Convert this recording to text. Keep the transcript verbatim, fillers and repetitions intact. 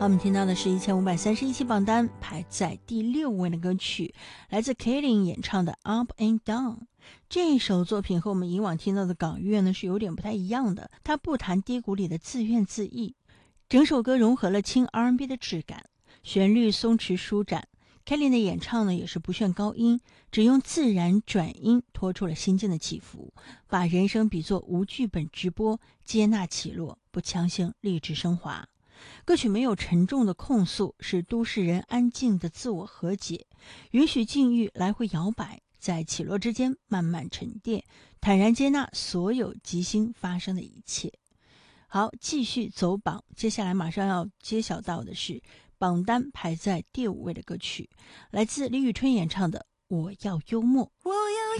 好，我们听到的是一千五百三十一期榜单排在第六位的歌曲，来自 Kaylin 演唱的 Up and Down。 这首作品和我们以往听到的港乐呢是有点不太一样的，它不谈低谷里的自怨自艾，整首歌融合了轻 R and B 的质感，旋律松弛舒展。 Kaylin 的演唱呢也是不炫高音，只用自然转音拖出了心境的起伏，把人生比作无剧本直播，接纳起落，不强行励志升华。歌曲没有沉重的控诉，是都市人安静的自我和解，允许境遇来回摇摆，在起落之间慢慢沉淀，坦然接纳所有即兴发生的一切。好，继续走榜，接下来马上要揭晓到的是榜单排在第五位的歌曲，来自李宇春演唱的《我要幽默》。 我要